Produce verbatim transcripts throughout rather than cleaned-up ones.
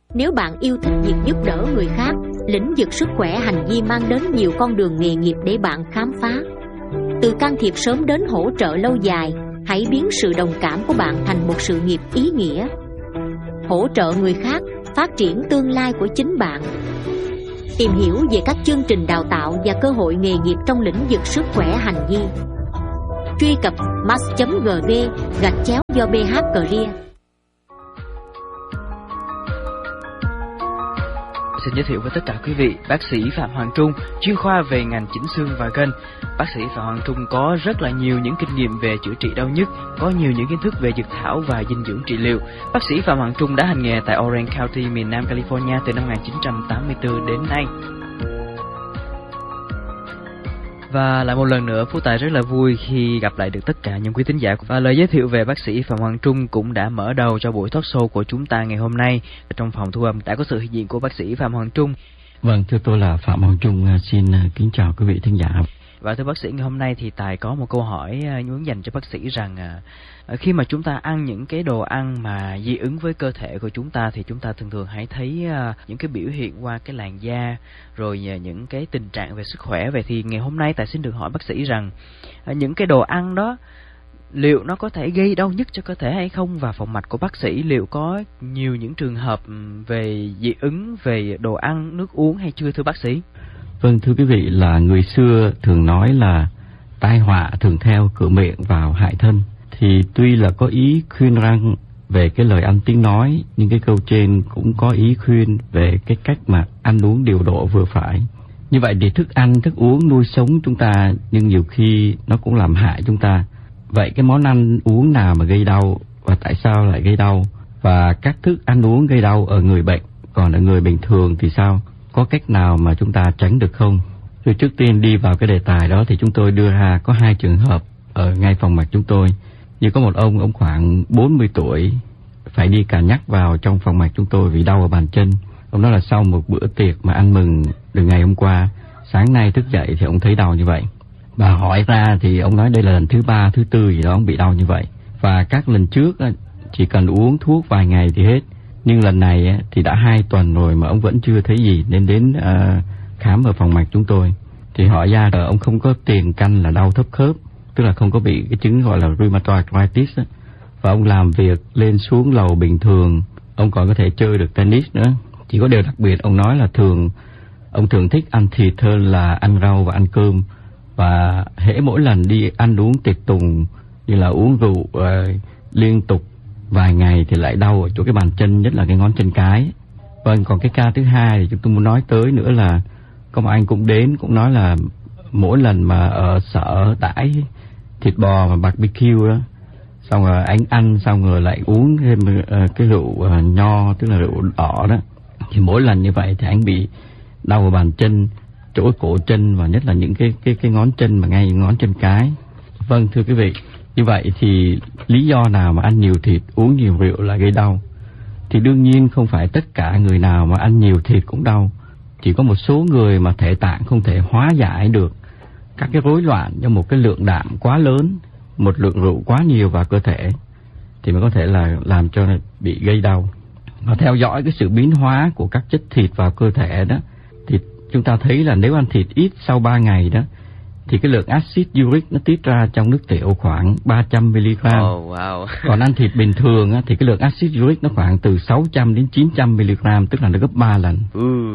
Nếu bạn yêu thích việc giúp đỡ người khác, lĩnh vực sức khỏe hành vi mang đến nhiều con đường nghề nghiệp để bạn khám phá. Từ can thiệp sớm đến hỗ trợ lâu dài, hãy biến sự đồng cảm của bạn thành một sự nghiệp ý nghĩa. Hỗ trợ người khác, phát triển tương lai của chính bạn. Tìm hiểu về các chương trình đào tạo và cơ hội nghề nghiệp trong lĩnh vực sức khỏe hành vi. Truy cập mass chấm gv gạch chéo do bê hát Career. Xin giới thiệu với tất cả quý vị, bác sĩ Phạm Hoàng Trung, chuyên khoa về ngành chỉnh xương và gân. Bác sĩ Phạm Hoàng Trung có rất là nhiều những kinh nghiệm về chữa trị đau nhức, có nhiều những kiến thức về dược thảo và dinh dưỡng trị liệu. Bác sĩ Phạm Hoàng Trung đã hành nghề tại Orange County, miền Nam California từ năm một nghìn chín trăm tám mươi tư đến nay. Và lại một lần nữa, Phú Tài rất là vui khi gặp lại được tất cả những quý thính giả. Và lời giới thiệu về bác sĩ Phạm Hoàng Trung cũng đã mở đầu cho buổi talk show của chúng ta ngày hôm nay. Trong phòng thu âm đã có sự hiện diện của bác sĩ Phạm Hoàng Trung. Vâng, thưa tôi là Phạm Hoàng Trung, xin kính chào quý vị thính giả. Và thưa bác sĩ, ngày hôm nay thì Tài có một câu hỏi muốn dành cho bác sĩ rằng khi mà chúng ta ăn những cái đồ ăn mà dị ứng với cơ thể của chúng ta thì chúng ta thường thường hãy thấy những cái biểu hiện qua cái làn da, rồi những cái tình trạng về sức khỏe. Vậy thì ngày hôm nay Tài xin được hỏi bác sĩ rằng những cái đồ ăn đó liệu nó có thể gây đau nhức cho cơ thể hay không, và phòng mạch của bác sĩ liệu có nhiều những trường hợp về dị ứng về đồ ăn, nước uống hay chưa thưa bác sĩ? Vâng, thưa quý vị, là người xưa thường nói là tai họa thường theo cửa miệng vào hại thân. Thì tuy là có ý khuyên răng về cái lời ăn tiếng nói, nhưng cái câu trên cũng có ý khuyên về cái cách mà ăn uống điều độ vừa phải. Như vậy thì thức ăn, thức uống nuôi sống chúng ta, nhưng nhiều khi nó cũng làm hại chúng ta. Vậy cái món ăn uống nào mà gây đau và tại sao lại gây đau? Và các thức ăn uống gây đau ở người bệnh, còn ở người bình thường thì sao? Có cách nào mà chúng ta tránh được không? Rồi trước tiên đi vào cái đề tài đó thì chúng tôi đưa ra có hai trường hợp ở ngay phòng mạch chúng tôi. Như có một ông, ông khoảng bốn mươi tuổi, phải đi cả nhắc vào trong phòng mạch chúng tôi vì đau ở bàn chân. Ông nói là sau một bữa tiệc mà ăn mừng từ ngày hôm qua, sáng nay thức dậy thì ông thấy đau như vậy. Bà hỏi ra thì ông nói đây là lần thứ ba, thứ tư gì đó ông bị đau như vậy. Và các lần trước chỉ cần uống thuốc vài ngày thì hết. Nhưng lần này thì đã hai tuần rồi mà ông vẫn chưa thấy gì, nên đến uh, khám ở phòng mạch chúng tôi. Thì hỏi ra là ông không có tiền căn là đau thấp khớp, tức là không có bị cái chứng gọi là rheumatoid arthritis đó. Và ông làm việc lên xuống lầu bình thường, ông còn có thể chơi được tennis nữa. Chỉ có điều đặc biệt ông nói là thường ông thường thích ăn thịt hơn là ăn rau và ăn cơm. Và hễ mỗi lần đi ăn uống tiệc tùng như là uống rượu uh, liên tục vài ngày thì lại đau ở chỗ cái bàn chân, nhất là cái ngón chân cái. Vâng, còn cái ca thứ hai thì chúng tôi muốn nói tới nữa là có một anh cũng đến, cũng nói là mỗi lần mà ở sở đãi thịt bò mà barbecue đó, xong rồi anh ăn xong rồi lại uống thêm uh, cái rượu uh, nho, tức là rượu đỏ đó, thì mỗi lần như vậy thì anh bị đau ở bàn chân, chỗ cổ chân, và nhất là những cái cái cái ngón chân mà ngay ngón chân cái. Vâng, thưa quý vị, như vậy thì lý do nào mà ăn nhiều thịt, uống nhiều rượu là gây đau? Thì đương nhiên không phải tất cả người nào mà ăn nhiều thịt cũng đau. Chỉ có một số người mà thể tạng không thể hóa giải được các cái rối loạn do một cái lượng đạm quá lớn, một lượng rượu quá nhiều vào cơ thể, thì mới có thể là làm cho bị gây đau. Và theo dõi cái sự biến hóa của các chất thịt vào cơ thể đó, thì chúng ta thấy là nếu ăn thịt ít sau ba ngày đó, thì cái lượng axit uric nó tiết ra trong nước tiểu khoảng ba trăm mi-li-gam. Oh, wow. Còn ăn thịt bình thường á, thì cái lượng axit uric nó khoảng từ sáu trăm đến chín trăm mi-li-gam, tức là nó gấp ba lần. Ừ.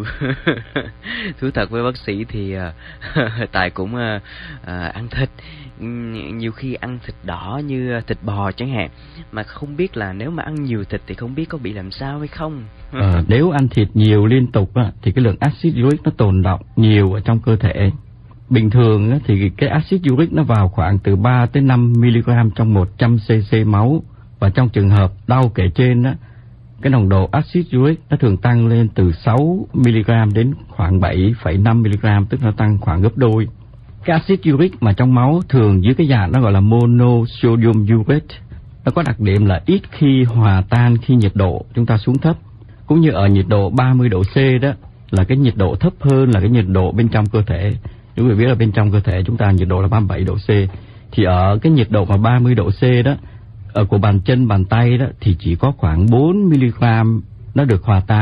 Thú thật với bác sĩ thì uh, Tài cũng uh, uh, ăn thịt. Nhiều khi ăn thịt đỏ như thịt bò chẳng hạn, mà không biết là nếu mà ăn nhiều thịt thì không biết có bị làm sao hay không. ờ, Nếu ăn thịt nhiều liên tục á, thì cái lượng axit uric nó tồn đọng nhiều ở trong cơ thể. Bình thường á, thì cái axit uric nó vào khoảng từ ba tới năm mi-li-gam trong một trăm xê-xê máu. Và trong trường hợp đau kể trên á, cái nồng độ axit uric nó thường tăng lên từ sáu mi-li-gam đến khoảng bảy phẩy năm mi-li-gam, tức nó tăng khoảng gấp đôi. Cái axit uric mà trong máu thường dưới cái dạng nó gọi là monosodium urate, nó có đặc điểm là ít khi hòa tan khi nhiệt độ chúng ta xuống thấp. Cũng như ở nhiệt độ ba mươi độ C đó, là cái nhiệt độ thấp hơn là cái nhiệt độ bên trong cơ thể. Chúng ta biết là bên trong cơ thể chúng ta nhiệt độ là ba mươi bảy độ C, thì ở cái nhiệt độ mà ba mươi độ C đó, ở của bàn chân, bàn tay đó, thì chỉ có khoảng bốn mi-li-gam nó được hòa tan,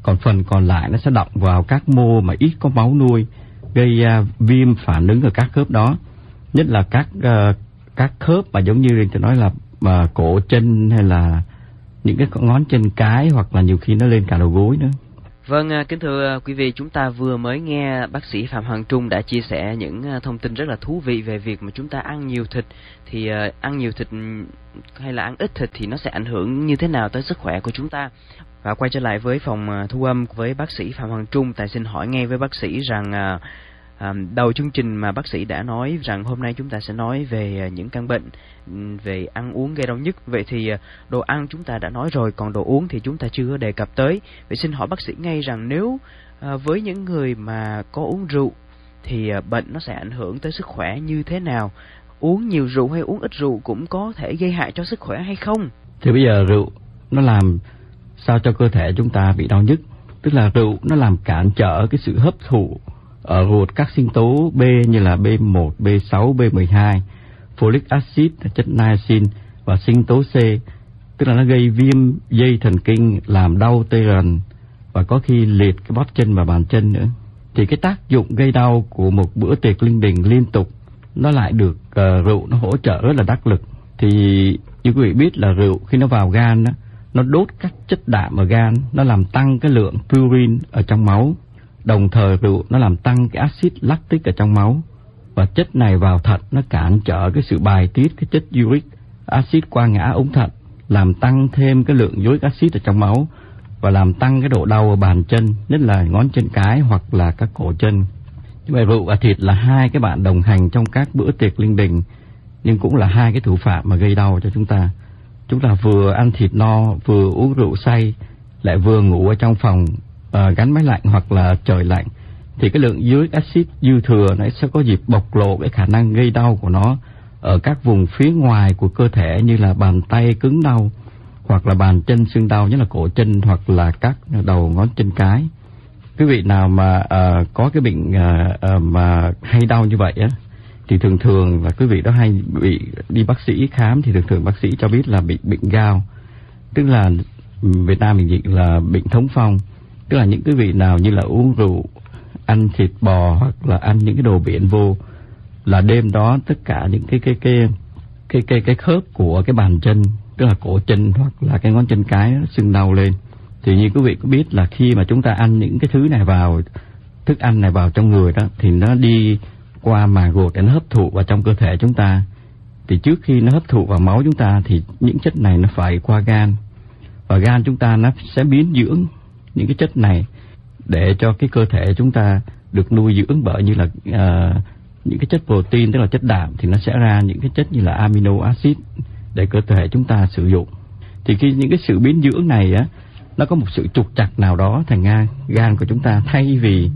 còn phần còn lại nó sẽ đọng vào các mô mà ít có máu nuôi, gây uh, viêm phản ứng ở các khớp đó, nhất là các uh, các khớp mà giống như tôi nói là mà cổ chân hay là những cái ngón chân cái, hoặc là nhiều khi nó lên cả đầu gối nữa. Vâng, kính thưa quý vị, chúng ta vừa mới nghe bác sĩ Phạm Hoàng Trung đã chia sẻ những thông tin rất là thú vị về việc mà chúng ta ăn nhiều thịt, thì uh, ăn nhiều thịt hay là ăn ít thịt thì nó sẽ ảnh hưởng như thế nào tới sức khỏe của chúng ta. Và quay trở lại với phòng thu âm với bác sĩ Phạm Hoàng Trung, Tài xin hỏi ngay với bác sĩ rằng uh, À, đầu chương trình mà bác sĩ đã nói rằng hôm nay chúng ta sẽ nói về những căn bệnh về ăn uống gây đau nhức. Vậy thì đồ ăn chúng ta đã nói rồi, còn đồ uống thì chúng ta chưa đề cập tới. Vậy xin hỏi bác sĩ ngay rằng nếu à, với những người mà có uống rượu thì à, bệnh nó sẽ ảnh hưởng tới sức khỏe như thế nào? Uống nhiều rượu hay uống ít rượu cũng có thể gây hại cho sức khỏe hay không? Thì bây giờ rượu nó làm sao cho cơ thể chúng ta bị đau nhức? Tức là rượu nó làm cản trở cái sự hấp thụ ở ruột các sinh tố B như là B một, B sáu, B mười hai, folic acid, chất niacin và sinh tố C, tức là nó gây viêm dây thần kinh, làm đau tê rần và có khi liệt cái bắp chân và bàn chân nữa. Thì cái tác dụng gây đau của một bữa tiệc linh đình liên tục nó lại được uh, rượu nó hỗ trợ rất là đắc lực. Thì như quý vị biết là rượu khi nó vào gan đó, nó đốt các chất đạm ở gan, nó làm tăng cái lượng purine ở trong máu. Đồng thời rượu nó làm tăng cái axit lactic ở trong máu, và chất này vào thận nó cản trở cái sự bài tiết cái chất uric acid qua ngã ống thận, làm tăng thêm cái lượng uric acid ở trong máu và làm tăng cái độ đau ở bàn chân, nhất là ngón chân cái hoặc là các cổ chân. Như vậy rượu và thịt là hai cái bạn đồng hành trong các bữa tiệc linh đình, nhưng cũng là hai cái thủ phạm mà gây đau cho chúng ta. Chúng ta vừa ăn thịt no, vừa uống rượu say, lại vừa ngủ ở trong phòng À, gắn máy lạnh hoặc là trời lạnh, thì cái lượng uric acid dư thừa nó sẽ có dịp bộc lộ cái khả năng gây đau của nó ở các vùng phía ngoài của cơ thể, như là bàn tay cứng đau hoặc là bàn chân sưng đau, nhất là cổ chân hoặc là các đầu ngón chân cái. Quý vị nào mà à, có cái bệnh à, à, mà hay đau như vậy á, thì thường thường là quý vị đó hay bị đi bác sĩ khám, thì thường thường bác sĩ cho biết là bị bệnh gout, tức là Việt Nam mình dịch là bệnh thống phong. Tức là những cái vị nào như là uống rượu, ăn thịt bò hoặc là ăn những cái đồ biển vô, là đêm đó tất cả những cái cái cái cái cái cái khớp của cái bàn chân, tức là cổ chân hoặc là cái ngón chân cái nó sưng đau lên. Thì như quý vị có biết là khi mà chúng ta ăn những cái thứ này vào, thức ăn này vào trong người đó, thì nó đi qua màng ruột để nó hấp thụ vào trong cơ thể chúng ta. Thì trước khi nó hấp thụ vào máu chúng ta thì những chất này nó phải qua gan, và gan chúng ta nó sẽ biến dưỡng những cái chất này để cho cái cơ thể chúng ta được nuôi dưỡng bởi như là uh, những cái chất protein, tức là chất đạm, thì nó sẽ ra những cái chất như là amino acid để cơ thể chúng ta sử dụng. Thì khi những cái sự biến dưỡng này á, nó có một sự trục trặc nào đó, thành ra gan của chúng ta thay vì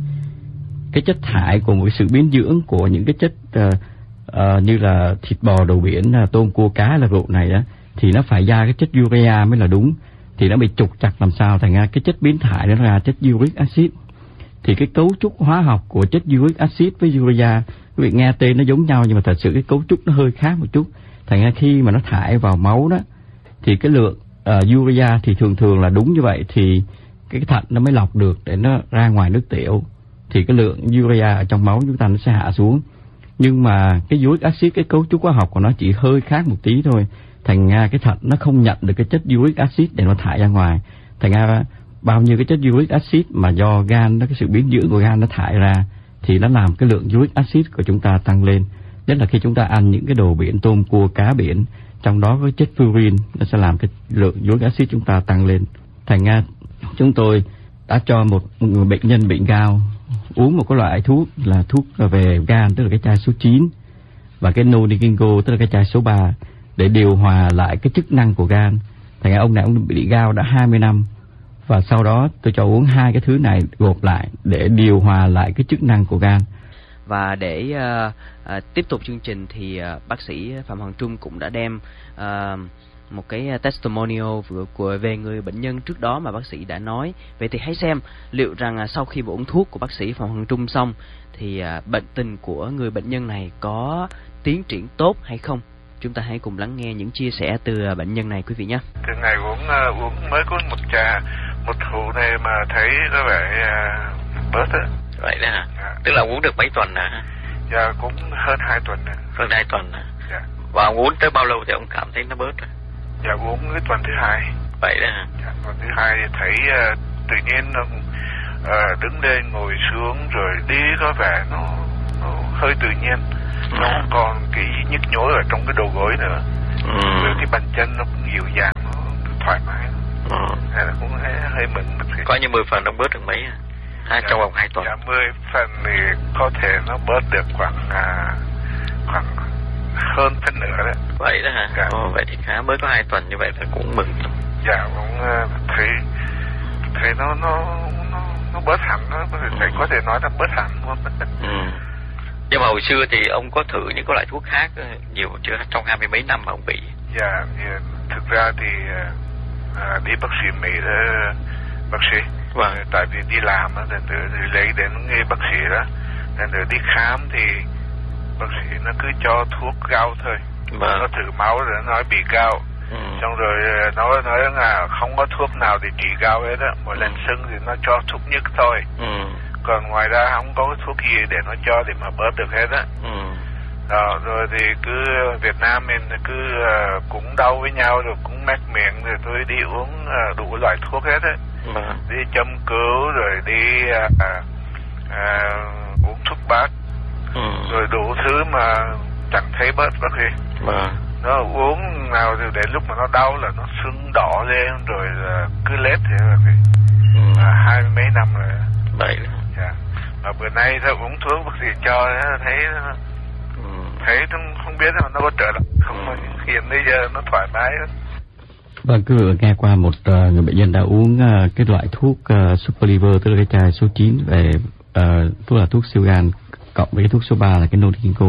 cái chất thải của một sự biến dưỡng của những cái chất uh, uh, như là thịt bò, đồ biển, uh, tôm, cua, cá, là rượu này á, thì nó phải ra cái chất urea mới là đúng. Thì nó bị trục trặc làm sao, thành ra cái chất biến thải nó ra chất uric acid. Thì cái cấu trúc hóa học của chất uric acid với urea, quý vị nghe tên nó giống nhau nhưng mà thật sự cái cấu trúc nó hơi khác một chút. Thành ra khi mà nó thải vào máu đó, thì cái lượng uh, urea thì thường thường là đúng như vậy, thì cái thận nó mới lọc được để nó ra ngoài nước tiểu, thì cái lượng urea ở trong máu chúng ta nó sẽ hạ xuống. Nhưng mà cái uric acid, cái cấu trúc hóa học của nó chỉ hơi khác một tí thôi, thành ra cái thận nó không nhận được cái chất uric acid để nó thải ra ngoài. Thành ra bao nhiêu cái chất uric acid mà do gan, nó cái sự biến dưỡng của gan nó thải ra, thì nó làm cái lượng uric acid của chúng ta tăng lên. Nhất là khi chúng ta ăn những cái đồ biển, tôm, cua, cá biển, trong đó có chất purine, nó sẽ làm cái lượng uric acid chúng ta tăng lên. Thành ra chúng tôi đã cho một người bệnh nhân bệnh gout uống một cái loại thuốc là thuốc về gan, tức là cái chai số chín, và cái Nodigingo, tức là cái chai số ba, để điều hòa lại cái chức năng của gan. Thành ra ông này ông bị gout đã hai mươi năm, và sau đó tôi cho uống hai cái thứ này gộp lại để điều hòa lại cái chức năng của gan. Và để uh, uh, tiếp tục chương trình thì uh, bác sĩ Phạm Hoàng Trung cũng đã đem uh, một cái testimonial của về người bệnh nhân trước đó mà bác sĩ đã nói. Vậy thì hãy xem liệu rằng uh, sau khi uống thuốc của bác sĩ Phạm Hoàng Trung xong thì uh, bệnh tình của người bệnh nhân này có tiến triển tốt hay không. Chúng ta hãy cùng lắng nghe những chia sẻ từ bệnh nhân này quý vị nhé. Từ ngày uống uh, uống mới có một trà một hũ này mà thấy có vẻ uh, bớt á. Vậy đó hả? Dạ. Tức là uống được mấy tuần hả? Dạ cũng hơn hai tuần nữa. Hơn hai tuần hả? Dạ. Và ông uống tới bao lâu thì ông cảm thấy nó bớt rồi? Dạ uống cái tuần thứ hai. Vậy đó hả? Dạ, tuần thứ hai thì thấy uh, tự nhiên nó uh, đứng lên ngồi xuống rồi đi có vẻ nó, nó hơi tự nhiên. Ừ. Nó không còn cái nhức nhối ở trong cái đầu gối nữa. Ừ. Rồi cái bàn chân nó cũng dịu dàng, nó thoải mái. Ừ. Hay là cũng hơi, hơi mừng. Có như mười phần ông bớt được mấy hả? Hai, dạ, trong vòng hai tuần. Dạ mười phần thì có thể nó bớt được khoảng uh, khoảng hơn phân nửa đấy. Vậy đó hả? Dạ. Ồ, vậy thì khá, mới có hai tuần như vậy là cũng mừng. Dạ cũng uh, thấy thấy nó nó nó nó bớt hẳn, nó có thể ừ. có thể nói là bớt hẳn luôn. Ừ. Nhưng mà hồi xưa thì ông có thử những cái loại thuốc khác nhiều chưa trong hai mươi mấy năm mà ông bị? Dạ, thực ra thì uh, đi bác sĩ Mỹ đó, bác sĩ. Vâng. Tại vì đi làm á, thì lấy đến nghe bác sĩ đó, nên đi khám thì bác sĩ nó cứ cho thuốc gout thôi. Vâng. Nó thử máu rồi nó nói bị gout. Ừ. Xong rồi nó nói là không có thuốc nào để trị gout hết á. Mỗi ừ. lần sưng thì nó cho thuốc nhức thôi. Ừ. Còn ngoài ra không có thuốc gì để nó cho để mà bớt được hết á. Ừ. Đó, rồi thì cứ Việt Nam mình cứ uh, cũng đau với nhau rồi cũng mắc miệng rồi tôi đi uống uh, đủ loại thuốc hết á. Vâng. Đi châm cứu rồi đi uh, uh, uống thuốc bắc. Ừ. Rồi đủ thứ mà chẳng thấy bớt bác sĩ. Vâng. Nó uống nào thì đến lúc mà nó đau là nó sưng đỏ lên rồi uh, cứ lết thế bác sĩ. Ừ. Uh, hai mấy năm rồi. Vậy đó. Dạ. Mà bữa nay tôi uống thuốc bác sĩ cho thấy ừ. thấy nó không biết là nó có trở lại không. Ừ. Hiện bây giờ nó thoải mái hơn. Vâng, cứ vừa nghe qua một uh, người bệnh nhân đã uống uh, cái loại thuốc uh, Super Liver, tức là cái chai số chín về uh, thuốc là thuốc siêu gan cộng với cái thuốc số ba là cái Notinco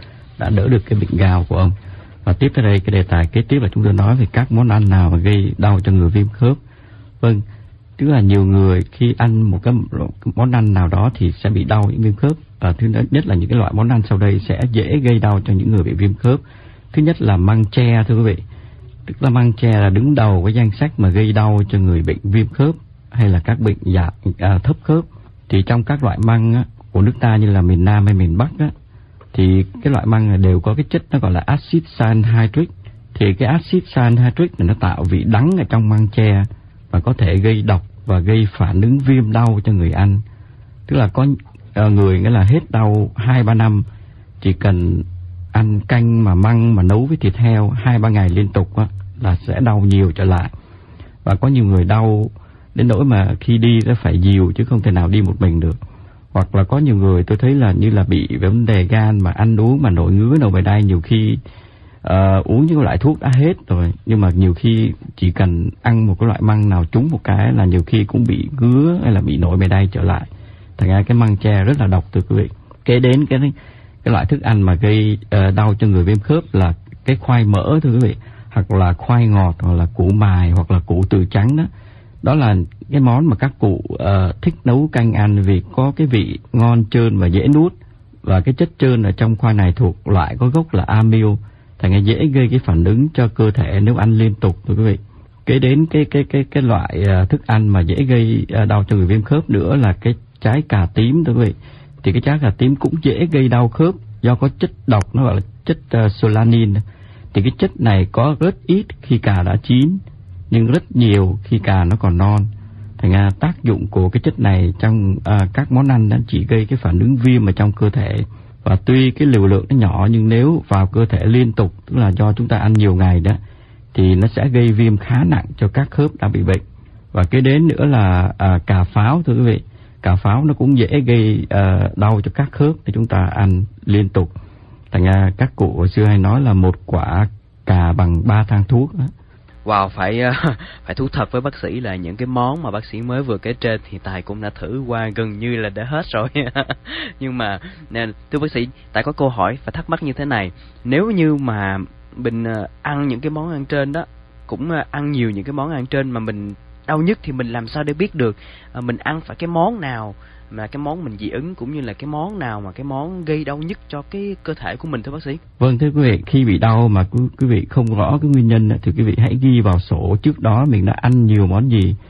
đã đỡ được cái bệnh gout của ông. Và tiếp tới đây cái đề tài kế tiếp là chúng tôi nói về các món ăn nào mà gây đau cho người viêm khớp. Vâng, tức là nhiều người khi ăn một cái món ăn nào đó thì sẽ bị đau những viêm khớp. Và thứ nhất là những cái loại món ăn sau đây sẽ dễ gây đau cho những người bị viêm khớp. Thứ nhất là măng tre, thưa quý vị. Tức là măng tre là đứng đầu cái danh sách mà gây đau cho người bệnh viêm khớp hay là các bệnh dạ, à, thấp khớp. Thì trong các loại măng á, của nước ta như là miền Nam hay miền Bắc á, thì cái loại măng này đều có cái chất nó gọi là axit cyanhydric. Thì cái axit cyanhydric này nó tạo vị đắng ở trong măng tre và có thể gây độc và gây phản ứng viêm đau cho người ăn. Tức là có uh, người nghĩa là hết đau hai ba năm chỉ cần ăn canh mà măng mà nấu với thịt heo hai ba ngày liên tục á, là sẽ đau nhiều trở lại. Và có nhiều người đau đến nỗi mà khi đi nó phải dìu chứ không thể nào đi một mình được. Hoặc là có nhiều người tôi thấy là như là bị vấn đề gan mà ăn uống mà nổi ngứa nổi mề đay, nhiều khi uh, uống những loại thuốc đã hết rồi nhưng mà nhiều khi chỉ cần ăn một cái loại măng nào trúng một cái là nhiều khi cũng bị ngứa hay là bị nổi mề đay trở lại. Thành ra cái măng tre rất là độc, thưa quý vị. Kế đến cái cái loại thức ăn mà gây uh, đau cho người viêm khớp là cái khoai mỡ, thưa quý vị, hoặc là khoai ngọt, hoặc là củ mài, hoặc là củ từ trắng đó. Đó là cái món mà các cụ uh, thích nấu canh ăn vì có cái vị ngon trơn và dễ nuốt. Và cái chất trơn ở trong khoai này thuộc loại có gốc là amyl, thành ra dễ gây cái phản ứng cho cơ thể nếu ăn liên tục, thưa quý vị. Kế đến cái cái cái cái loại uh, thức ăn mà dễ gây uh, đau cho người viêm khớp nữa là cái trái cà tím, thưa quý vị. Thì cái trái cà tím cũng dễ gây đau khớp do có chất độc, nó gọi là chất uh, solanin. Thì cái chất này có rất ít khi cà đã chín, nhưng rất nhiều khi cà nó còn non. Thành ra tác dụng của cái chất này trong uh, các món ăn nó chỉ gây cái phản ứng viêm ở trong cơ thể. Và tuy cái liều lượng nó nhỏ nhưng nếu vào cơ thể liên tục, tức là do chúng ta ăn nhiều ngày đó, thì nó sẽ gây viêm khá nặng cho các khớp đã bị bệnh. Và cái đến nữa là uh, cà pháo, thưa quý vị. Cà pháo nó cũng dễ gây uh, đau cho các khớp để chúng ta ăn liên tục. Thành ra các cụ hồi xưa hay nói là một quả cà bằng ba thang thuốc đó. Wow, phải uh, phải thú thật với bác sĩ là những cái món mà bác sĩ mới vừa kể trên thì Tài cũng đã thử qua gần như là đã hết rồi. Nhưng mà nên, thưa bác sĩ, Tài có câu hỏi và thắc mắc như thế này. Nếu như mà mình uh, ăn những cái món ăn trên đó, cũng uh, ăn nhiều những cái món ăn trên mà mình đau nhất thì mình làm sao để biết được uh, mình ăn phải cái món nào mà cái món mình dị ứng, cũng như là cái món nào mà cái món gây đau nhất cho cái cơ thể của mình, thưa bác sĩ? Vâng, thưa quý vị, khi bị đau mà quý, quý vị không rõ cái nguyên nhân thì quý vị hãy ghi vào sổ trước đó mình đã ăn nhiều món gì.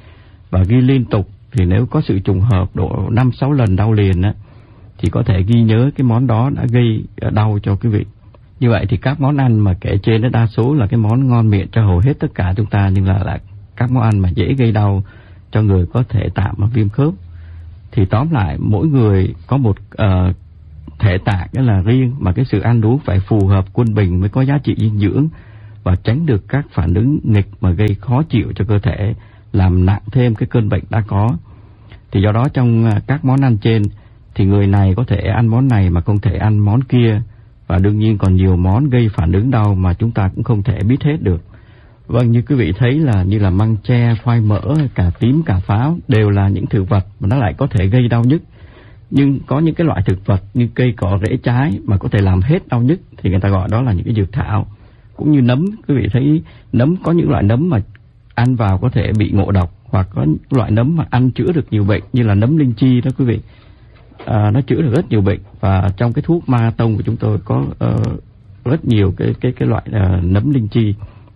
và ghi liên tục, thì nếu có sự trùng hợp độ năm sáu lần đau liền á, thì có thể ghi nhớ cái món đó đã gây đau cho quý vị. Như vậy thì các món ăn mà kể trên đó đa số là cái món ngon miệng cho hầu hết tất cả chúng ta, nhưng là, là các món ăn mà dễ gây đau cho người có thể tạm viêm khớp. Thì tóm lại mỗi người có một uh, thể tạng đó là riêng, mà cái sự ăn uống phải phù hợp quân bình mới có giá trị dinh dưỡng và tránh được các phản ứng nghịch mà gây khó chịu cho cơ thể, làm nặng thêm cái cơn bệnh đã có. Thì do đó trong uh, các món ăn trên thì người này có thể ăn món này mà không thể ăn món kia, và đương nhiên còn nhiều món gây phản ứng đau mà chúng ta cũng không thể biết hết được. Vâng, như quý vị thấy là như là măng tre, khoai mỡ, cà tím, cà pháo đều là những thực vật mà nó lại có thể gây đau nhức. Nhưng có những cái loại thực vật như cây cỏ rễ trái mà có thể làm hết đau nhức thì người ta gọi đó là những cái dược thảo. Cũng như nấm, quý vị thấy nấm, có những loại nấm mà ăn vào có thể bị ngộ độc, hoặc có những loại nấm mà ăn chữa được nhiều bệnh như là nấm linh chi đó quý vị. À, nó chữa được rất nhiều bệnh, và trong cái thuốc ma tông của chúng tôi có uh, rất nhiều cái cái cái loại uh, nấm linh chi.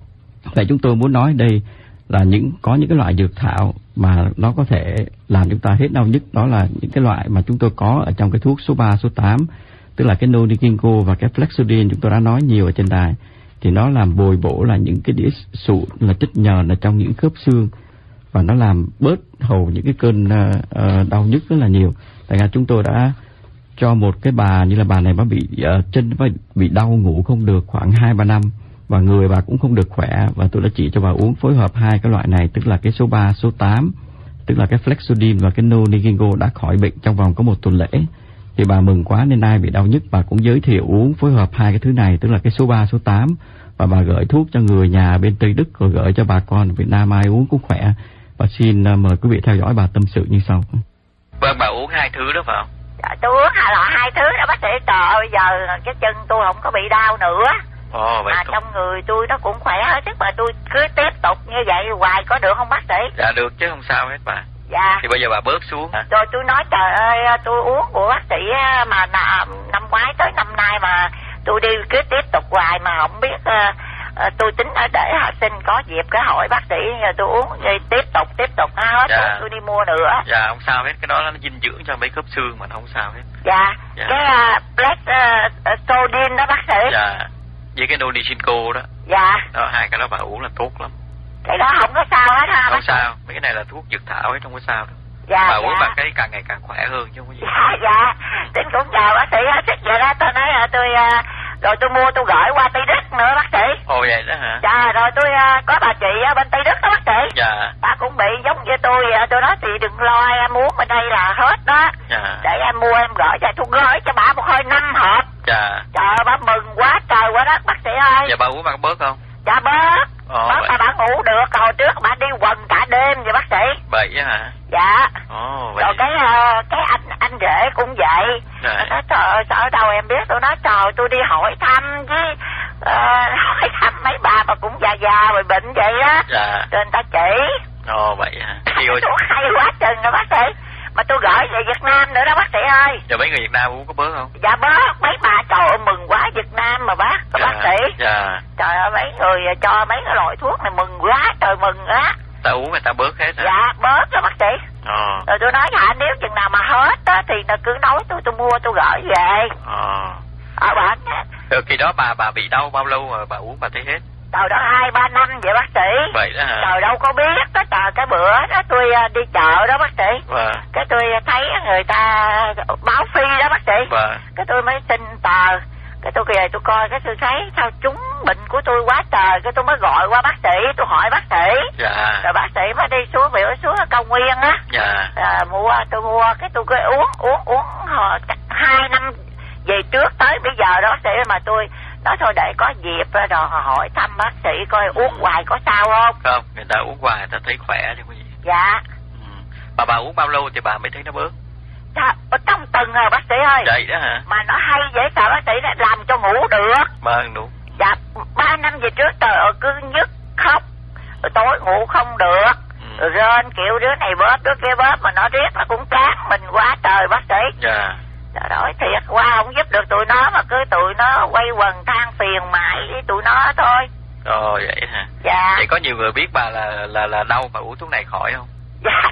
Vậy chúng tôi muốn nói đây là những có những cái loại dược thảo mà nó có thể làm chúng ta hết đau nhức, đó là những cái loại mà chúng tôi có ở trong cái thuốc số ba, số tám, tức là cái Nonikingo và cái Flexodin chúng tôi đã nói nhiều ở trên đài. Thì nó làm bồi bổ là những cái đĩa sụn, là chất nhờn ở trong những khớp xương, và nó làm bớt hầu những cái cơn uh, uh, đau nhức rất là nhiều. Tại ra chúng tôi đã cho một cái bà như là bà này bà bị uh, chân bà bị đau, ngủ không được khoảng hai ba năm, và người bà cũng không được khỏe, và tôi đã chỉ cho bà uống phối hợp hai cái loại này, tức là cái số ba, số tám, tức là cái Flexodin và cái Nonikingo, đã khỏi bệnh trong vòng có một tuần lễ. Thì bà mừng quá, nên ai bị đau nhức bà cũng giới thiệu uống phối hợp hai cái thứ này, tức là cái số ba, số tám, và bà gửi thuốc cho người nhà bên Tây Đức, rồi gửi cho bà con Việt Nam ai uống cũng khỏe. Và xin uh, mời quý vị theo dõi bà tâm sự như sau. Vâng, bà uống hai thứ đó phải không? Dạ, tôi uống hai loại hai thứ đó bác sĩ. Trời ơi, giờ cái chân tôi không có bị đau nữa. Ồ, vậy mà không? trong người tôi nó cũng khỏe hết, tức mà tôi cứ tiếp tục như vậy hoài có được không bác sĩ? Dạ được chứ, không sao hết bà. Dạ. Thì bây giờ bà bớt xuống hả? Rồi tôi nói trời ơi, tôi uống của bác sĩ mà năm ngoái tới năm nay mà tôi đi cứ tiếp tục hoài mà không biết. Uh, uh, tôi tính ở để học sinh có dịp cái hỏi bác sĩ, tôi uống rồi tiếp tục tiếp tục nó hết. Dạ. Tôi đi mua nữa. Dạ không sao hết, cái đó nó dinh dưỡng cho mấy khớp xương mà nó không sao hết. Dạ, dạ. Cái uh, Black uh, Sodin đó bác sĩ. Dạ, với cái Nonikingo đó. Dạ. Đó, hai cái đó bà uống là tốt lắm. Cái đó không có sao hết ha? Không sao, mấy cái này là thuốc dược thảo hết, không có sao đâu. Dạ, bà dạ. uống mà cái càng ngày càng khỏe hơn chứ không có gì. Dạ, dạ. Tính cũng chào bác sĩ hết sức vậy đó. Tôi nói là tôi uh, rồi tôi mua tôi gửi qua Tây Đức nữa bác sĩ. Ồ vậy đó hả? Dạ, rồi tôi uh, có bà chị ở bên Tây Đức đó bác sĩ. Dạ. Bà cũng bị giống như tôi, tôi nói thì đừng lo, em uống bên đây là hết đó. Dạ. Để em mua em gửi cho, tôi gửi cho bà một hơi năm hộp. Dạ. Trời ơi, bà mừng quá trời quá đất bác sĩ ơi. Dạ bà uống bà có bớt không? Dạ bớt. Ồ, bớt mà bà ngủ được, hồi trước bà đi quần cả đêm vậy bác sĩ. Vậy hả? Dạ. Ồ, vậy. Rồi cái uh, cái anh anh rể cũng vậy. Dạ. Nó nói trời ơi sao ở đâu em biết. Tôi nói trời tôi đi hỏi thăm chứ uh, hỏi thăm mấy bà mà cũng già già rồi bệnh vậy đó. Dạ. Rồi người ta chỉ. Ồ vậy hả? Thì rồi... Thuốc hay quá chừng rồi bác sĩ. Mà tôi gửi về Việt Nam nữa đó bác sĩ ơi. Giờ mấy người Việt Nam uống có bớt không? Dạ bớt. Mấy bà trời ơi mừng quá Việt Nam mà bác. Dạ. Bác sĩ. Dạ. Trời ơi mấy người cho mấy cái loại thuốc này mừng quá trời mừng á. Ta uống người ta bớt hết hả? Dạ bớt đó bác sĩ. Ờ. Rồi tôi nói hả nếu chừng nào mà hết á thì nó cứ nói tôi tôi mua tôi gửi về. Ờ. Ở bệnh. Rồi khi đó bà bà bị đau bao lâu mà bà uống bà thấy hết? Trời đó hai ba năm vậy bác sĩ. Vậy đó hả? Trời đâu có biết đó. Trời cái bữa đó tôi đi chợ đó bác sĩ. Vâng. Cái tôi thấy người ta báo phi đó bác sĩ. Vâng. Cái tôi mới xin tờ. Cái tôi về tôi coi cái tôi thấy sao chúng bệnh của tôi quá trời. Cái tôi mới gọi qua bác sĩ. Tôi hỏi bác sĩ. Dạ. Rồi bác sĩ mới đi xuống biểu xuống ở Cao Nguyên á. Dạ. À, mua tôi mua cái tôi cứ uống uống uống hồi hai năm về trước tới bây giờ đó bác sĩ. Mà tôi nói thôi để có dịp rồi hỏi thăm bác sĩ coi uống hoài có sao không. Không, người ta uống hoài người ta thấy khỏe chứ có gì. Dạ. Ừ. Mà bà uống bao lâu thì bà mới thấy nó bớt? Dạ, ở trong tuần rồi bác sĩ ơi. Vậy đó hả? Mà nó hay dễ sợ bác sĩ làm cho ngủ được. Vâng đúng. Dạ, ba năm về trước trời ơi cứ nhức khóc. Rồi tối ngủ không được. Ừ. Rồi rên kiểu đứa này bóp đứa kia bóp mà nó riết nó cũng chán mình quá trời bác sĩ. Dạ. Trời ơi thiệt qua không giúp được tụi nó mà cứ tụi nó quay quần than phiền mãi với tụi nó thôi. Ồ vậy hả? Dạ. Vậy có nhiều người biết bà là là là đau mà uống thuốc này khỏi không? Dạ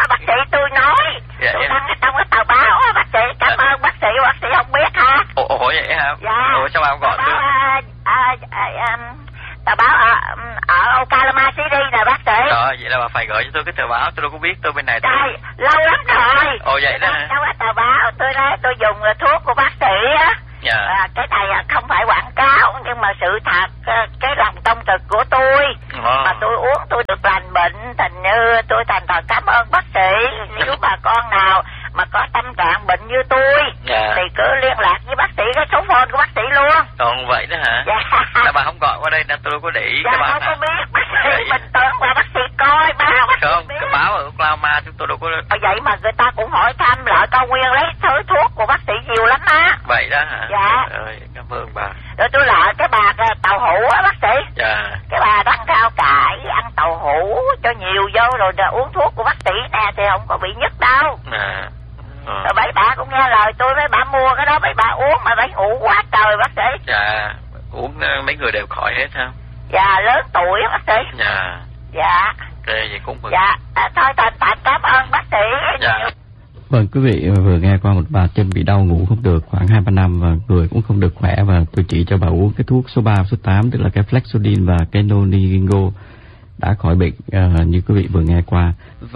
bác sĩ tôi nói. Dạ, tôi dạ. đăng ở trong cái tờ báo á bác sĩ. Cảm dạ. ơn bác sĩ, bác sĩ không biết ha. Ủa, ủa vậy hả? Dạ. Ủa sao bà không gọi tôi? À, à, à, à, tờ báo ở, ở Oklahoma City nè bác sĩ. Rồi, vậy là bà phải gửi cho tôi cái tờ báo, tôi đâu có biết, tôi bên này. Tôi... Trời, lâu lắm rồi. Ồ vậy đó hả? Trong cái tờ báo tôi nói tôi dùng thuốc của bác sĩ á. Dạ. À, cái này không phải quảng cáo nhưng mà sự thật cái lòng tâm thực của tôi. Ồ. Mà tôi uống tôi được lành bệnh, thành như tôi thành thật cảm ơn bác sĩ. Nếu bà con nào mà có tâm trạng bệnh như tôi dạ. thì cứ liên lạc với bác sĩ, cái số phone của bác sĩ luôn. Còn vậy đó hả? Dạ. Là bà không gọi qua đây nên tôi đâu có để ý. Dạ cái báo không hả? có biết bác sĩ dạ, bình tĩnh và bác sĩ coi báo bác không, sĩ biết. Cái báo ở Oklahoma chúng tôi đâu có. Ở vậy mà người ta cũng hỏi thăm lại cao nguyên lấy thứ thuốc của bác sĩ nhiều lắm á. Vậy đó hả? Dạ. Rồi, cảm ơn bà. Rồi tôi lại cái bà tàu hũ á bác sĩ. Dạ. Cái bà đăng rau cải ăn tàu hũ cho nhiều vô rồi uống thuốc của bác sĩ nè thì không có bị nhức đâu. À. À. Rồi mấy bà cũng nghe lời tôi, mấy bà mua cái đó mấy bà uống mà mấy ngủ quá trời bác sĩ. Dạ. Uống mấy người đều khỏi hết không? Dạ lớn tuổi bác sĩ. Dạ. Dạ. Ok vậy cũng mừng. Dạ à, thôi thành thành cảm ơn bác sĩ. Dạ. Vâng, quý vị vừa nghe qua một bà chân bị đau ngủ không được khoảng hai ba năm và người cũng không được khỏe, và tôi chỉ cho bà uống cái thuốc số ba, số tám tức là cái Flexodin và cái Nonigingo đã khỏi bệnh uh, như quý vị vừa nghe qua.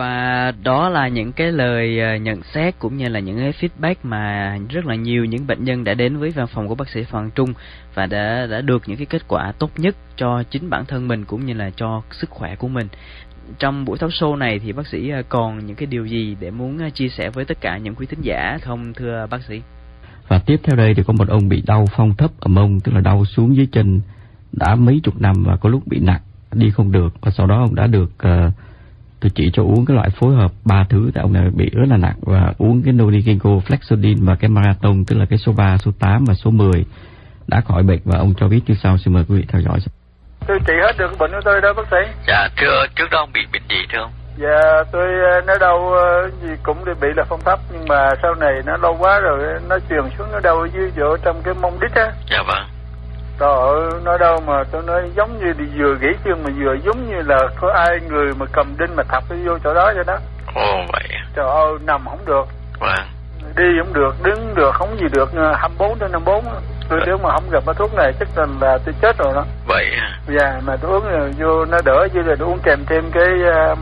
Và đó là những cái lời uh, nhận xét cũng như là những cái feedback mà rất là nhiều những bệnh nhân đã đến với văn phòng của bác sĩ Phạm Trung và đã đã được những cái kết quả tốt nhất cho chính bản thân mình cũng như là cho sức khỏe của mình. Trong buổi talk show này thì bác sĩ uh, còn những cái điều gì để muốn uh, chia sẻ với tất cả những quý thính giả không thưa bác sĩ? Và tiếp theo đây thì có một ông bị đau phong thấp ở mông, tức là đau xuống dưới chân đã mấy chục năm và có lúc bị nặng đi không được, và sau đó ông đã được uh, tôi chỉ cho uống cái loại phối hợp ba thứ tại ông này bị rất là nặng, và uống cái Nonigingo, Flexodin và cái Marathon tức là cái số ba, số tám và số mười đã khỏi bệnh, và ông cho biết như sau. Xin mời quý vị theo dõi. Tôi trị hết được bệnh của tôi đó bác sĩ. Dạ thưa, trước đó ông bị bệnh gì thưa ông? Dạ tôi nó đau gì cũng bị là phong thấp, nhưng mà sau này nó lâu quá rồi nó truyền xuống, nó đau ở dưới chỗ trong cái mông đít á. Dạ vâng. Trời ơi, nó đâu mà tôi nói giống như đi vừa gãy chân mà vừa giống như là có ai người mà cầm đinh mà thọc vô chỗ đó vậy đó. Ồ vậy. Trời ơi, nằm không được. Vâng. Đi không được, đứng được không gì được, hai mươi bốn trên năm mươi bốn. Tôi nếu mà không gặp cái thuốc này chắc là, là tôi chết rồi đó. Vậy à? Dạ, mà tôi uống rồi, vô nó đỡ chứ là tôi uống kèm thêm cái um,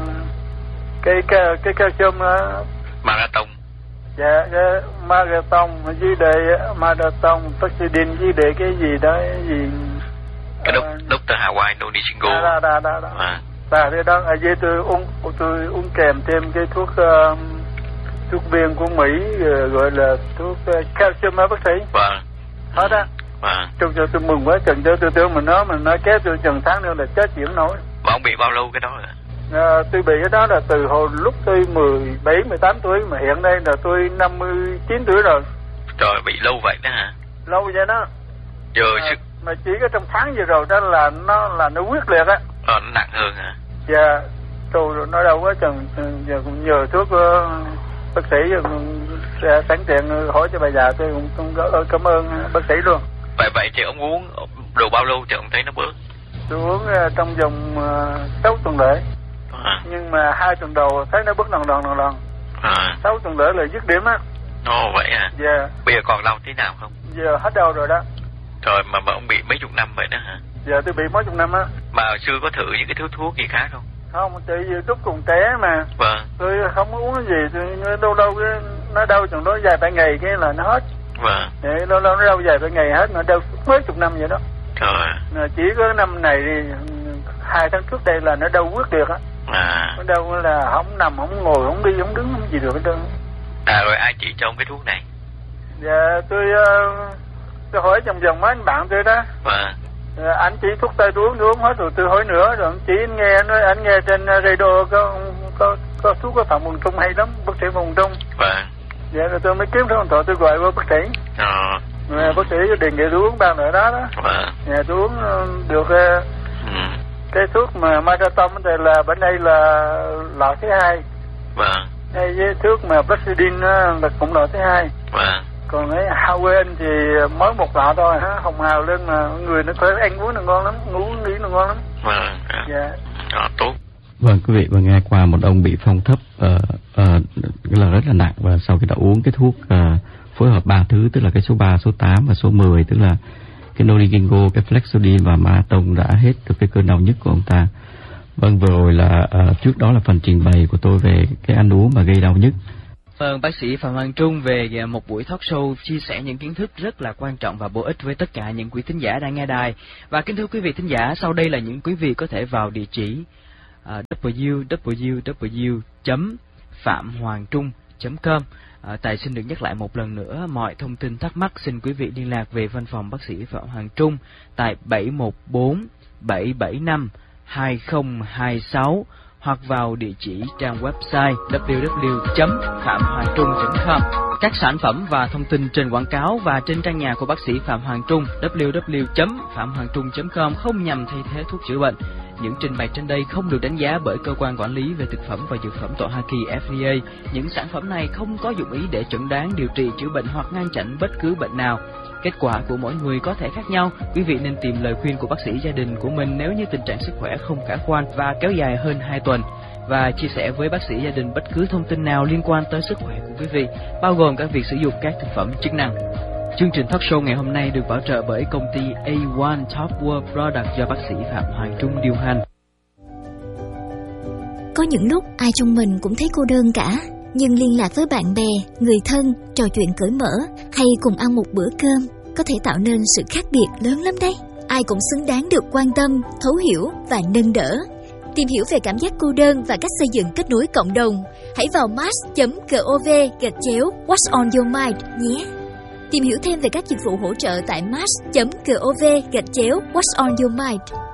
cái cái cái calcium đó. Marathon. Dạ, cái Marathon với đề Marathon Flexodin với đề cái gì đó cái gì cái đốc uh, Doctor Hawaii Nonigingo. Đó đó đó đó. À. Và cái đó ở dưới tôi uống tôi uống kèm thêm cái thuốc uh, thuốc viên của Mỹ uh, gọi là thuốc uh, calcium đó bác sĩ. Vâng. Hết đó. Vâng. Trong cho tôi mừng quá, chừng cho tôi tưởng mình nói mình nói kéo tôi chừng tháng nữa là chết chịu nổi. Mà ông bị bao lâu cái đó rồi? À, tôi bị cái đó là từ hồi lúc tôi mười bảy, mười tám tuổi, mà hiện nay là tôi năm mươi chín tuổi rồi. Trời, bị lâu vậy đó hả? Lâu vậy đó. Giờ à, sức... mà chỉ có trong tháng vừa rồi đó là nó là nó quyết liệt á. Ờ, nó nặng hơn hả? Dạ, tôi nó đâu có chừng giờ cũng nhờ thuốc uh, bác sĩ sẽ sẵn tiện hỏi cho bà già, tôi cũng, cũng cảm ơn bác sĩ luôn. Vậy vậy thì ông uống đồ bao lâu thì ông thấy nó bớt? Tôi uống uh, trong vòng sáu uh, tuần lễ. À. Nhưng mà hai tuần đầu thấy nó bớt lần lần lần lần. À. Sáu tuần lễ là dứt điểm á. Ồ vậy à? Dạ. Yeah. Bây giờ còn đau thế nào không? Giờ hết đau rồi đó. Trời, mà mà ông bị mấy chục năm vậy đó hả? Giờ tôi bị mấy chục năm á. Mà hồi xưa có thử những cái thứ thuốc gì khác không? Không, tại vì lúc còn trẻ mà. Vâng. Tôi không uống cái gì, tôi đâu đâu cái nó đau chừng đó vài ba ngày cái là nó hết. Vâng. Để lâu lâu nó đau vài ba ngày hết, nó đau mấy chục năm vậy đó. Trời. Chỉ có năm này thì hai tháng trước đây là nó đau quyết liệt á. À. Nó đâu là không nằm, không ngồi, không đi, không đứng, không gì được hết trơn. À rồi ai chỉ cho ông cái thuốc này? Dạ tôi uh, tôi hỏi vòng vòng mấy anh bạn tôi đó. Vâng. À, anh chỉ thuốc tây tôi uống, tôi uống hết rồi tôi hỏi nữa, rồi anh chỉ anh nghe anh nói anh nghe trên radio có có có thuốc của Phạm Hùng Trung hay lắm, bác sĩ Phạm Hùng Trung. Vâng. Dạ rồi tôi mới kiếm số điện thoại tôi gọi qua bác sĩ. Ờ. À, bác sĩ đề nghị tôi uống bao nữa đó đó. Vâng. Dạ tôi uống được uh, ừ. Cái thuốc mà Marathon đây là bên đây là loại thứ hai. Vâng. Hay với thuốc mà Flexodin là cũng loại thứ hai. Vâng. Còn cái Hawaii thì mới một lọ thôi hả, hồng hào lên mà người nó khỏe, ăn uống nó ngon lắm, ngủ nghỉ nó ngon lắm. Vâng. Dạ. Đó, tốt. Vâng, quý vị vừa nghe qua một ông bị phong thấp uh, uh, là rất là nặng, và sau khi đã uống cái thuốc uh, phối hợp ba thứ, tức là cái số ba, số tám và số mười, tức là cái Norigingo, cái Flexodin và Marathon, đã hết được cái cơn đau nhức của ông ta. Vâng, vừa rồi là uh, trước đó là phần trình bày của tôi về cái ăn uống mà gây đau nhức. Vâng, bác sĩ Phạm Hoàng Trung về một buổi talk show chia sẻ những kiến thức rất là quan trọng và bổ ích với tất cả những quý thính giả đang nghe đài. Và kính thưa quý vị thính giả, sau đây là những quý vị có thể vào địa chỉ uh, w w w chấm phạm hoàng trung chấm com. À, Tài xin được nhắc lại một lần nữa, mọi thông tin thắc mắc xin quý vị liên lạc về văn phòng bác sĩ Phạm Hoàng Trung tại bảy một bốn bảy bảy năm hai không hai sáu hoặc vào địa chỉ trang website w w w chấm phạm hoàng trung chấm com. Các sản phẩm và thông tin trên quảng cáo và trên trang nhà của bác sĩ Phạm Hoàng Trung w w w chấm phạm hoàng trung chấm com không nhằm thay thế thuốc chữa bệnh. Những trình bày trên đây không được đánh giá bởi cơ quan quản lý về thực phẩm và dược phẩm tại Hoa Kỳ F D A. Những sản phẩm này không có dụng ý để chẩn đoán, điều trị, chữa bệnh hoặc ngăn chặn bất cứ bệnh nào. Kết quả của mỗi người có thể khác nhau. Quý vị nên tìm lời khuyên của bác sĩ gia đình của mình nếu như tình trạng sức khỏe không khả quan và kéo dài hơn hai tuần. Và chia sẻ với bác sĩ gia đình bất cứ thông tin nào liên quan tới sức khỏe của quý vị, bao gồm cả việc sử dụng các thực phẩm chức năng. Chương trình talk show ngày hôm nay được bảo trợ bởi công ty A một Top World Product do bác sĩ Phạm Hoàng Trung điều hành. Có những lúc ai trong mình cũng thấy cô đơn cả, nhưng liên lạc với bạn bè, người thân, trò chuyện cởi mở hay cùng ăn một bữa cơm có thể tạo nên sự khác biệt lớn lắm đấy. Ai cũng xứng đáng được quan tâm, thấu hiểu và nâng đỡ. Tìm hiểu về cảm giác cô đơn và cách xây dựng kết nối cộng đồng, hãy vào match chấm gov gạch chéo What's on your mind nhé. Tìm hiểu thêm về các dịch vụ hỗ trợ tại match chấm gov gạch chéo What's on your mind.